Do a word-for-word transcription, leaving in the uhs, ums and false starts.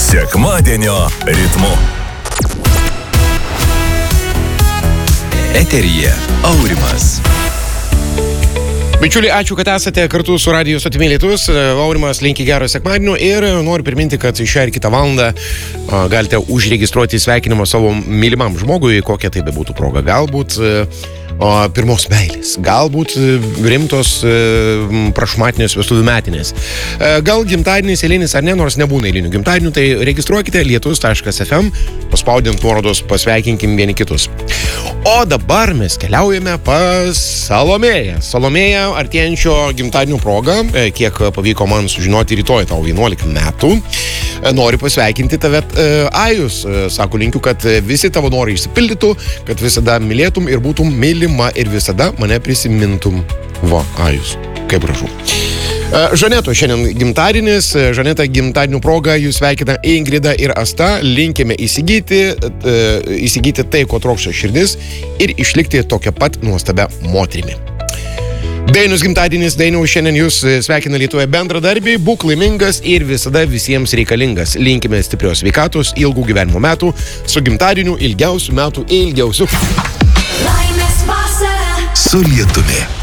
Sekmadienio ritmu. Eteryje Aurimas. Bičiuliai, ačiū, kad esate kartu su radijo stotimi Lietus. Aurimas linki gero sekmadienio ir noriu priminti, kad šią ir kitą valandą galite užregistruoti sveikinimą savo mylimam žmogui, kokia tai bebūtų proga. Galbūt o, pirmos meilės, galbūt rimtos prašmatnės vestuvių metinės. Gal gimtadienis eilinis ar ne, nors nebūna eilinių gimtadienių, tai registruokite lietus taškas ef em, paspaudint nuorodos pasveikinkim vieni kitus. O dabar mes keliaujame pas Salomėją. Salomėja artėjančio gimtadienio proga, kiek pavyko man sužinoti, rytoj tau vienuolika metų. Noriu pasveikinti tave, Ajus. Sako, linkiu, kad visi tavo norai išsipildytų, kad visada mylėtum ir būtum mylima ir visada mane prisimintum. Va, Ajus, kaip gražu. Žaneto šiandien gimtadienis. Žaneta gimtadienio proga jūs sveikina Ingrida ir Asta. Linkime įsigyti, įsigyti tai, ko trokšta širdis ir išlikti tokia pat nuostabia moterimi. Dainius gimtadienis. Dainius šiandien jūs sveikina Lietuvoje bendradarbiai. Būk laimingas ir visada visiems reikalingas. Linkime stiprios sveikatos, ilgų gyvenimo metų, su gimtadieniu ilgiausių metų ilgiausių. Su Lietumi.